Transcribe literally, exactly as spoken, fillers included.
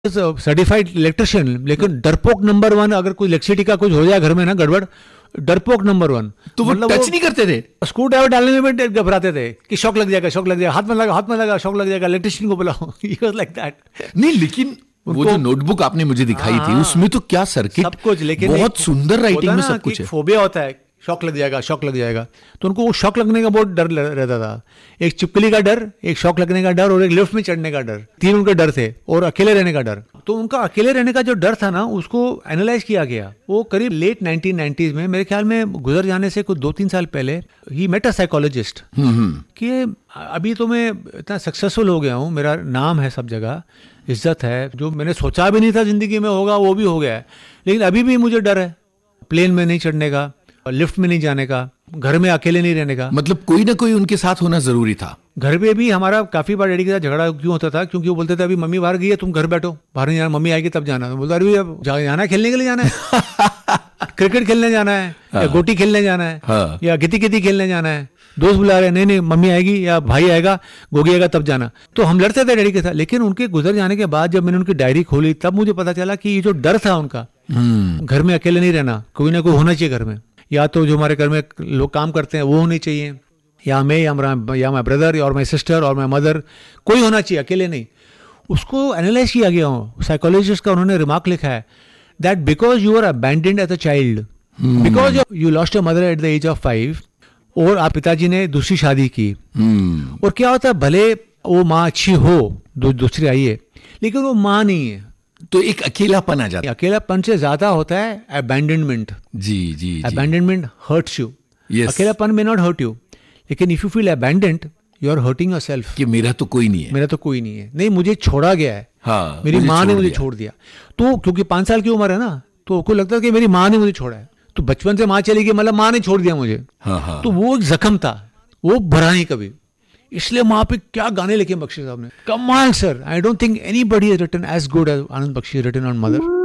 Certified electrician, लेकिन डरपोक number one. अगर कोई इलेक्ट्रिसिटी का कुछ हो जाए घर में ना गड़बड़, डरपोक नंबर वन। तो वो टच नहीं करते थे, स्क्रू ड्राइवर डालने में भी घबराते थे कि शॉक लग जाएगा, शॉक लग जाएगा, हाथ में लगा, हाथ में लगा, शॉक लग जाएगा, इलेक्ट्रिशियन को बुलाओ। Like that. नहीं, लेकिन वो जो नोटबुक आपने मुझे दिखाई थी उसमें तो क्या सर्किट, सब कुछ, लेकिन बहुत सुंदर राइटिंग में सब कुछ है। फोबिया होता है, शॉक लग जाएगा, शॉक लग जाएगा, तो उनको वो शॉक लगने का बहुत डर रहता था। एक चिपकली का डर, एक शॉक लगने का डर और एक लिफ्ट में चढ़ने का डर, तीन उनके डर थे, और अकेले रहने का डर। तो उनका अकेले रहने का जो डर था ना, उसको एनालाइज किया गया। वो करीब लेट नाइनटीन नाइंटीज़ में, मेरे ख्याल में गुजर जाने से कुछ दो तीन साल पहले, ही मेट अ साइकोलॉजिस्ट कि अभी तो मैं इतना सक्सेसफुल हो गया हूँ, मेरा नाम है सब जगह, इज्जत है, जो मैंने सोचा भी नहीं था जिंदगी में होगा वो भी हो गया है, लेकिन अभी भी मुझे डर है प्लेन में नहीं चढ़ने का, लिफ्ट में नहीं जाने का, घर में अकेले नहीं रहने का। मतलब कोई ना कोई उनके साथ होना जरूरी था। घर पे भी हमारा काफी बार डैडी के साथ झगड़ा क्यों होता था, क्योंकि वो बोलते थे अभी मम्मी बाहर गई है, तुम घर बैठो, बाहर नहीं जाना, मम्मी आएगी तब जाना। तो बोलता अरे अब जाना है, खेलने के लिए जाना है, क्रिकेट खेलने जाना है, या गोटी खेलने जाना है, हाँ। या गिती गिती खेलने जाना है, दोस्त बुला रहे हैं, नहीं नहीं मम्मी आएगी या भाई आएगा, गोगी आएगा तब जाना। तो हम लड़ते थे डैडी के साथ। लेकिन उनके गुजर जाने के बाद जब मैंने उनकी डायरी खोली, तब मुझे पता चला कि ये जो डर था उनका, घर में अकेले नहीं रहना, कोई ना कोई होना चाहिए घर में, या तो जो हमारे घर में लोग काम करते हैं वो होने चाहिए, या मैं या मेरा या माई ब्रदर और माई सिस्टर और माई मदर, कोई होना चाहिए, अकेले नहीं। उसको एनालाइज किया गया हो, साइकोलॉजिस्ट का उन्होंने रिमार्क लिखा है that because you are abandoned as a child, because you lost your mother at the age of five, और आप पिताजी ने दूसरी शादी की, hmm. और क्या होता है, भले वो माँ अच्छी हो, दू, दूसरी आई है, लेकिन वो माँ नहीं है, तो एक अकेलापन आ जाता है। अकेलापन से ज्यादा होता है abandonment. Ji ji, abandonment hurts you, अकेलापन में नॉट हर्ट यू, लेकिन if you feel abandoned you are hurting yourself, कि मेरा तो कोई नहीं है, मेरा तो कोई नहीं है, नहीं मुझे छोड़ा गया है, हाँ, मेरी माँ ने मुझे छोड़ दिया। तो क्योंकि पांच साल की उम्र है ना, तो को लगता है कि मेरी माँ ने मुझे छोड़ा है, तो बचपन से माँ चली गई, मतलब माँ ने छोड़ दिया मुझे, हाँ हाँ। तो वो एक जख्म था, वो भरा नहीं कभी। इसलिए माँ पे क्या गाने लिखे बख्शी साहब ने, कमाल sir. I don't think anybody has written as good as Anand Bakshi written on mother.